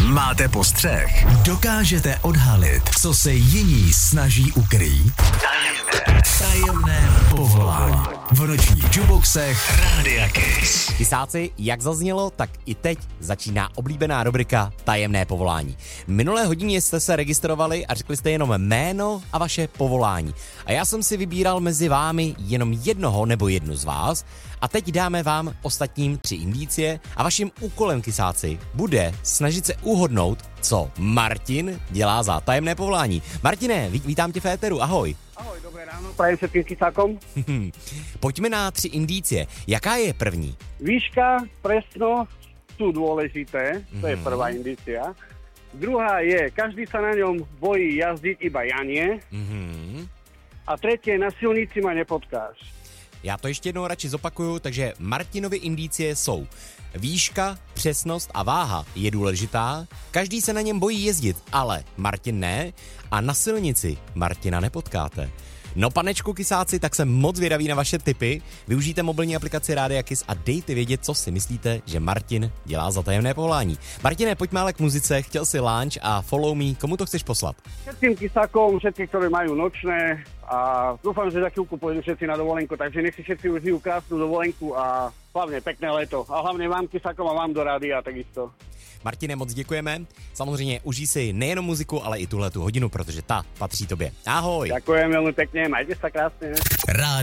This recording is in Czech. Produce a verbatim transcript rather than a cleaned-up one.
Máte postřeh? Dokážete odhalit, co se jiní snaží ukrýt? Tajemné, tajemné povolání. V nočních juboxech Rádia Kiss. Kysáci, jak zaznělo, tak i teď začíná oblíbená rubrika Tajemné povolání. Minulé hodině jste se registrovali a řekli jste jenom jméno a vaše povolání. A já jsem si vybíral mezi vámi jenom jednoho nebo jednu z vás a teď dáme vám ostatním tři indicie a vaším úkolem, kysáci, bude snažit se uhodnout, co Martin dělá za tajemné povolání. Martine, ví- vítám tě v éteru, ahoj. Ahoj, dobré ráno, prajem všetkým kysákom. Pojďme na tři indicie. Jaká je první? Výška, presnosť sú dôležité, to je prvá indícia. Druhá je, každý sa na ňom bojí jazdiť, iba Janie. Mhm. A tretie, na silnici ma nepotkáš. Já to ještě jednou radši zopakuju, takže Martinovi indicie jsou výška, přesnost a váha je důležitá, každý se na něm bojí jezdit, ale Martin ne a na silnici Martina nepotkáte. No panečku, kysáci, tak jsem moc zvědavý na vaše tipy. Využijte mobilní aplikaci Rádia Kiss a dejte vědět, co si myslíte, že Martin dělá za tajemné povolání. Martine, pojďme ale k muzice, chtěl si lunch a follow me, komu to chceš poslat? Všetkým kysákom, všetkým, ktorí majú nočné a dúfam, že za chvíľku pôjdu všetci na dovolenku, takže nech si všetci užijú krásnu dovolenku a hlavne pekné leto. A hlavne vám kysákom a vám do rádia takisto. Martine, moc děkujeme. Samozřejmě užij si nejenom muziku, ale i tuhletu hodinu, protože ta patří tobě. Ahoj. Ďakujem veľmi pekne, majte sa krásne. Rádio